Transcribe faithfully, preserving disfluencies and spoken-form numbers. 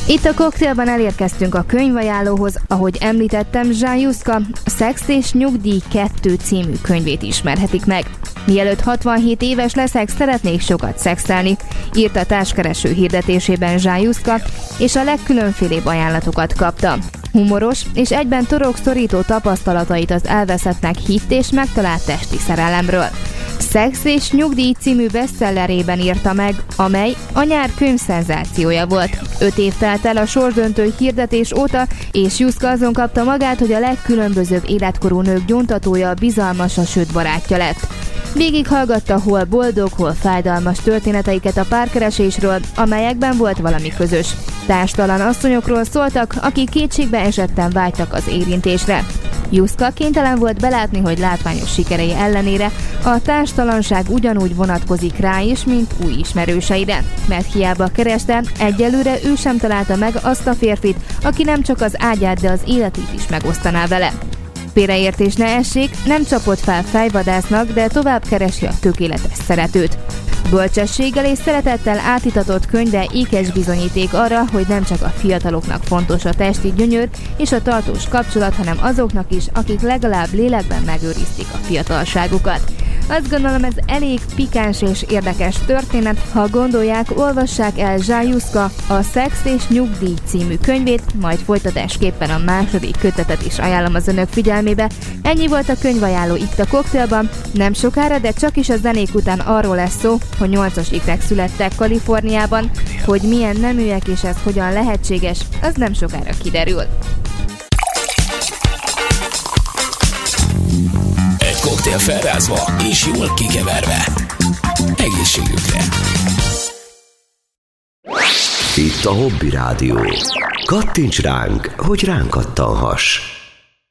Itt a koktélban elérkeztünk a könyvajánlóhoz, ahogy említettem, Jean Juska a Szex és Nyugdíj kettő című könyvét ismerhetik meg. Mielőtt hatvanhét éves leszek, szeretnék sokat szexelni, írta társkereső hirdetésében Jean Juska, és a legkülönfélébb ajánlatokat kapta. Humoros és egyben torokszorító tapasztalatait az elveszettnek hitt és megtalált testi szerelemről. Szex és Nyugdíj című bestsellerében írta meg, amely a nyár könyvszenzációja volt. Öt év telt el a sorsdöntő hirdetés óta, és Juska azon kapta magát, hogy a legkülönbözőbb életkorú nők gyóntatója, bizalmas, a sőt barátja lett. Végighallgatta hol boldog, hol fájdalmas történeteiket a párkeresésről, amelyekben volt valami közös. Társtalan asszonyokról szóltak, akik kétségbe esetten vágytak az érintésre. Juska kénytelen volt belátni, hogy látványos sikerei ellenére a társtalanság ugyanúgy vonatkozik rá is, mint új ismerőseire. Mert hiába kereste, egyelőre ő sem találta meg azt a férfit, aki nem csak az ágyát, de az életét is megosztaná vele. Félreértés ne essék, nem csapott fel fejvadásznak, de tovább keresi a tökéletes szeretőt. Bölcsességgel és szeretettel átitatott könyve ékes bizonyíték arra, hogy nem csak a fiataloknak fontos a testi gyönyör és a tartós kapcsolat, hanem azoknak is, akik legalább lélekben megőrizték a fiatalságukat. Azt gondolom, ez elég pikáns és érdekes történet. Ha gondolják, olvassák el Jean Juska a Szex és Nyugdíj című könyvét, majd folytatásképpen a második kötetet is ajánlom az önök figyelmébe. Ennyi volt a könyvajánló itt a koktélban. Nem sokára, de csak is a zenék után arról lesz szó, hogy nyolcas ikrek születtek Kaliforniában, hogy milyen neműek és ez hogyan lehetséges, az nem sokára kiderül. Egy koktél felrázva és jól kikeverve. Egészségükre! Itt a Hobby Rádió. Kattints ránk, hogy ránk kattanhass.